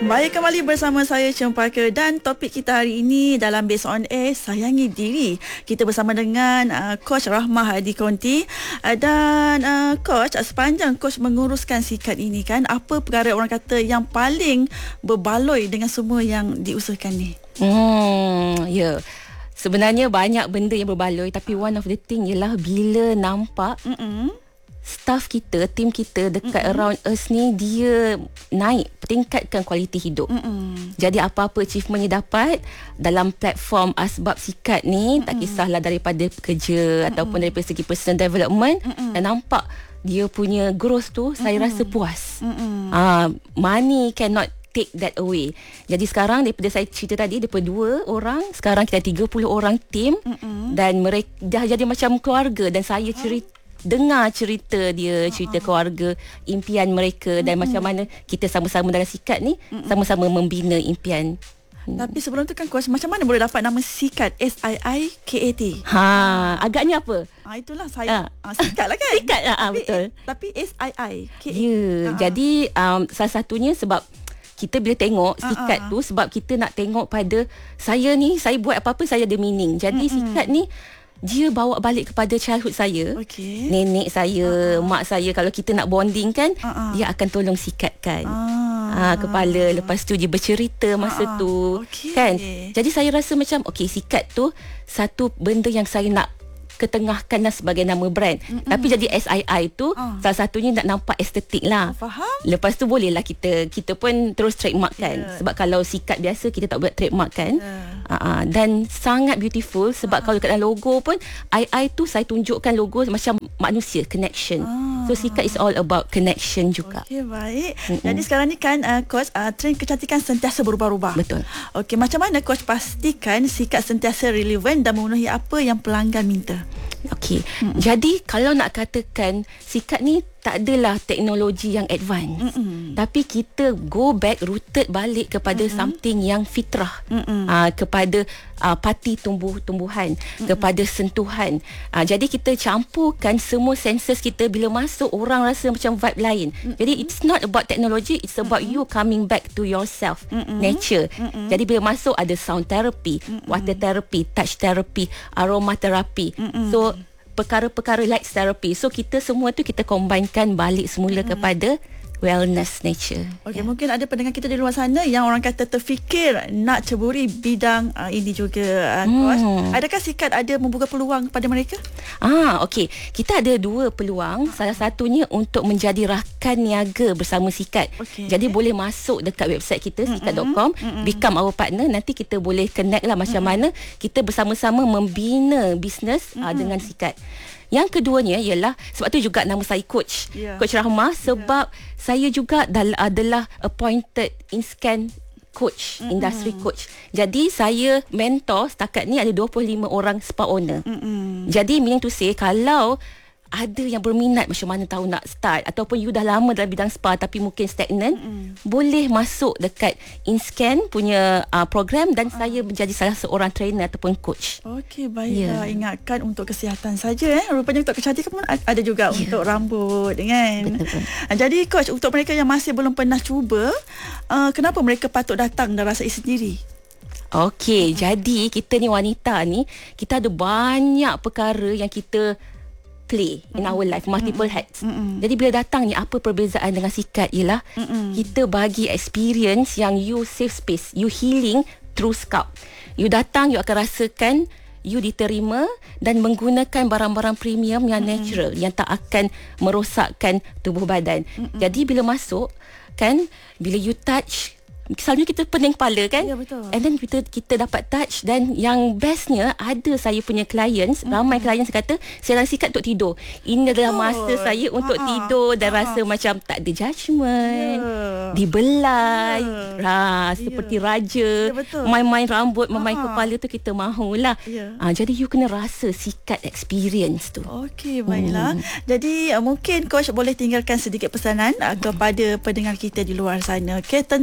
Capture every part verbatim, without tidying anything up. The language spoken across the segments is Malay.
Baik, kembali bersama saya Cempaka dan topik kita hari ini dalam Based on Air, sayangi diri. Kita bersama dengan uh, Coach Rahmah Hadi Konti uh, dan uh, Coach, uh, sepanjang Coach menguruskan sikat ini kan, apa perkara orang kata yang paling berbaloi dengan semua yang diusahakan ni? Hmm, ya. Yeah. Sebenarnya banyak benda yang berbaloi, tapi one of the thing ialah bila nampak Mm-mm. staff kita, tim kita dekat Mm-mm. around us ni, dia naik, tingkatkan kualiti hidup. Mm-mm. Jadi apa-apa achievement dia dapat dalam platform Asbab Sikat ni, Mm-mm. tak kisahlah daripada kerja Mm-mm. ataupun daripada segi personal development, Mm-mm. dan nampak dia punya growth tu, Mm-mm. saya rasa puas. Ah, money cannot take that away. Jadi sekarang daripada saya cerita tadi, daripada dua orang, sekarang kita tiga puluh orang tim, Mm-mm. dan mereka dah jadi macam keluarga, dan saya cerita dengar cerita dia, cerita keluarga, impian mereka, dan mm-hmm. macam mana kita sama-sama dalam sikat ni, mm-hmm. sama-sama membina impian. Tapi sebelum tu kan Coach, macam mana boleh dapat nama sikat, S I I K A T? Ha, agaknya apa? Ah, itulah saya. Ah. Ah, sikat lah kan? Sikat lah, tapi, betul. Tapi S I I K A T. Ya, ah. jadi um, salah satunya sebab kita bila tengok sikat uh-uh. tu, sebab kita nak tengok pada saya ni, saya buat apa-apa saya ada meaning. Jadi mm-hmm. sikat ni dia bawa balik kepada childhood saya, okay. nenek saya, uh-uh. mak saya. Kalau kita nak bonding kan, uh-uh. dia akan tolong sikatkan uh-uh. ha, kepala. Lepas tu dia bercerita masa uh-uh. tu, okay. kan. Jadi saya rasa macam okay, sikat tu satu benda yang saya nak ketengahkanlah sebagai nama brand. Mm-mm. Tapi jadi S I I tu uh. salah satunya nak nampak estetik lah. Oh, faham. Lepas tu bolehlah kita kita pun terus trademark kan. Yeah. Sebab kalau sikat biasa kita tak buat trademark kan. Yeah. Uh-uh. Dan sangat beautiful sebab uh. kalau kat dalam logo pun I I tu saya tunjukkan logo macam manusia, connection. Uh. So sikat is all about connection juga. Okey, baik. Mm-mm. Jadi sekarang ni kan uh, Coach, uh, trend kecantikan sentiasa berubah-ubah. Betul. Okey, macam mana Coach pastikan sikat sentiasa relevan dan memenuhi apa yang pelanggan minta? Okey. Mm-mm. Jadi kalau nak katakan sikat ni tak adalah teknologi yang advance. Mm-mm. Tapi kita go back, rooted balik kepada Mm-mm. something yang fitrah. Uh, kepada uh, parti tumbuh-tumbuhan, Mm-mm. kepada sentuhan. Uh, jadi kita campurkan semua senses kita. Bila masuk, orang rasa macam vibe lain. Mm-mm. Jadi it's not about technology, it's about Mm-mm. you coming back to yourself, Mm-mm. nature. Mm-mm. Jadi bila masuk ada sound therapy, Mm-mm. water therapy, touch therapy, aromatherapy. Mm-mm. So perkara-perkara light therapy. So kita semua tu kita combinekan balik semula hmm. kepada wellness nature. Okey, yeah. Mungkin ada pendengar kita di luar sana yang orang kata terfikir nak ceburi bidang uh, ini juga, uh, Coach. Hmm. Adakah sikat ada membuka peluang kepada mereka? Ah, okey. Kita ada dua peluang. Salah satunya untuk menjadi rakan niaga bersama sikat. Okay. Jadi boleh masuk dekat website kita sikat dot com, mm-hmm. become our partner. Nanti kita boleh connect lah macam mm-hmm. mana kita bersama-sama membina bisnes mm-hmm. uh, dengan sikat. Yang keduanya ialah, sebab tu juga nama saya Coach, yeah. Coach Rahmah, sebab yeah. saya juga dal- adalah appointed InScan coach, mm-hmm. industry coach. Jadi saya mentor setakat ni ada dua puluh lima orang spa owner. Mm-hmm. Jadi meaning to say, kalau ada yang berminat macam mana tahu nak start, ataupun you dah lama dalam bidang spa tapi mungkin stagnan, mm-hmm. boleh masuk dekat InScan punya uh, program dan uh. saya menjadi salah seorang trainer ataupun coach. Okey, baiklah. Yeah. Ingatkan untuk kesihatan saja eh. Rupanya untuk kecantikan pun ada juga, yeah. untuk rambut kan. Betul. Jadi Coach, untuk mereka yang masih belum pernah cuba, uh, kenapa mereka patut datang dan rasai sendiri? Okey, mm-hmm. jadi kita ni wanita ni, kita ada banyak perkara yang kita play in our life, multiple hats. Mm-mm. Jadi bila datang ni, apa perbezaan dengan sikat ialah Mm-mm. kita bagi experience yang you safe space, you healing through scalp. You datang, you akan rasakan you diterima dan menggunakan barang-barang premium yang Mm-mm. natural, yang tak akan merosakkan tubuh badan. Mm-mm. Jadi bila masuk kan, bila you touch, selalunya kita pening kepala kan, ya, betul. And then kita kita dapat touch. Dan yang bestnya, ada saya punya clients, mm-hmm. ramai clients kata saya rasa sikat untuk tidur. Ini adalah masa oh. saya untuk Ha-ha. tidur dan Ha-ha. rasa macam tak ada judgement, yeah. dibelai, yeah. ha, seperti yeah. raja, yeah, main-main rambut, main-main Ha-ha. kepala tu kita mahulah. Yeah. Ha, jadi you kena rasa sikat experience tu. Okey, baiklah. Hmm. Jadi uh, mungkin Coach boleh tinggalkan sedikit pesanan uh, kepada pendengar kita di luar sana, okay, tentang penting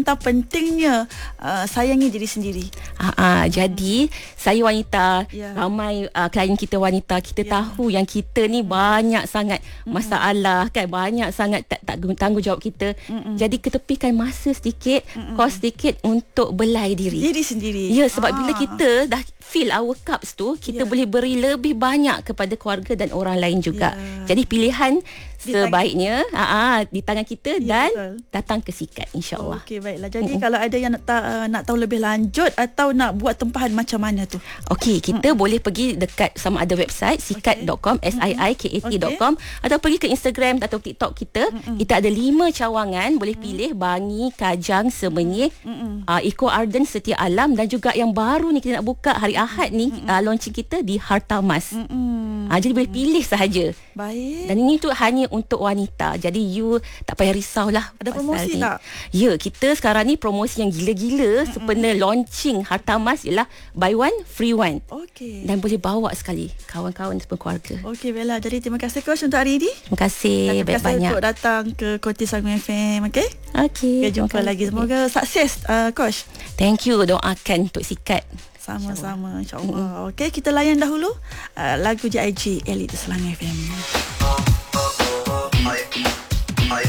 pentingnya uh, sayangi diri sendiri. Ah, ah, jadi saya wanita, Ya. ramai uh, klien kita wanita, kita Ya. tahu yang kita ni banyak sangat masalah kan, banyak sangat tak, tak tanggungjawab kita. Mm-mm. Jadi ketepikan masa sedikit, kos sedikit untuk belai diri. Diri sendiri. Ya, sebab Ah. bila kita dah fill our cups tu, kita Ya. boleh beri lebih banyak kepada keluarga dan orang lain juga. Ya. Jadi pilihan Di tangan- sebaiknya aa, aa, di tangan kita Ya, dan betul. datang ke sikat, insya-Allah. Okey, baiklah. Jadi mm-hmm. kalau ada yang nak ta- uh, nak tahu lebih lanjut atau nak buat tempahan macam mana tu? Okey, kita boleh pergi dekat sama ada website sikat dot com, S I I K A T dot com, atau pergi ke Instagram atau TikTok kita. Kita ada lima cawangan, boleh pilih Bangi, Kajang, Semenyih, uh, Eco Arden, Setia Alam, dan juga yang baru ni kita nak buka hari Ahad ni, uh, launching kita di Harta Mas. Mm-mm. Uh, jadi boleh pilih sahaja. Baik. Dan ini tu hanya untuk wanita. Jadi you tak payah risaulah. Ada pasal promosi ni. tak? Ya, kita sekarang ni promosi yang gila-gila sempena launching Harta Mas ialah buy one free one. Okey. Dan boleh bawa sekali kawan-kawan dan keluarga. Okey, Bella. Jadi terima kasih coach untuk hari ini. Terima kasih Dan terima kasih banyak-banyak. untuk datang ke Koti Sanggung F M. Okey. Okey. Kita jumpa lagi. Semoga sukses uh, coach. Thank you, doakan untuk sikat. Sama-sama, insya-Allah. Okey, kita layan dahulu uh, lagu J I G Elite Selangor F M.